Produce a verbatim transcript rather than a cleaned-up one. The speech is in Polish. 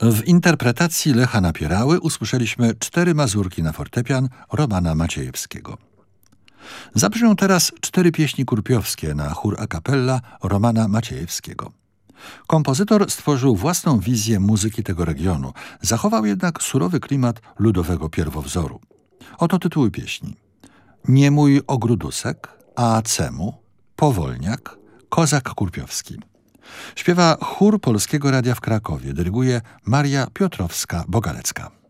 W interpretacji Lecha Napierały usłyszeliśmy cztery mazurki na fortepian Romana Maciejewskiego. Zabrzmią teraz cztery pieśni kurpiowskie na chór a cappella Romana Maciejewskiego. Kompozytor stworzył własną wizję muzyki tego regionu, zachował jednak surowy klimat ludowego pierwowzoru. Oto tytuły pieśni: Nie mój ogródusek, a cemu, Powolniak, Kozak Kurpiowski. Śpiewa chór Polskiego Radia w Krakowie, dyryguje Maria Piotrowska-Bogalecka.